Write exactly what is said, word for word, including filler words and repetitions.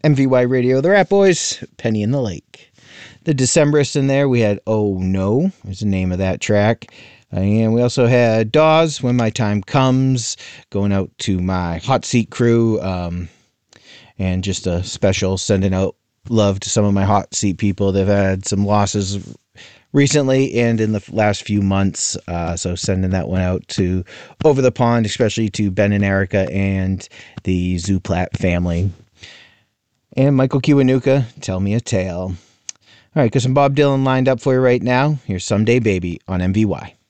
M V Y Radio, the Rat Boys, Penny in the Lake. The Decemberists in there, we had Oh No, is the name of that track. And we also had Dawes, When My Time Comes, going out to my hot seat crew. Um, and just a special sending out love to some of my hot seat people. They've had some losses recently and in the last few months. Uh, so sending that one out to Over the Pond, especially to Ben and Erica and the Zuplat family. And Michael Kiwanuka, Tell Me a Tale. All right, got some Bob Dylan lined up for you right now. Here's Someday Baby on M V Y.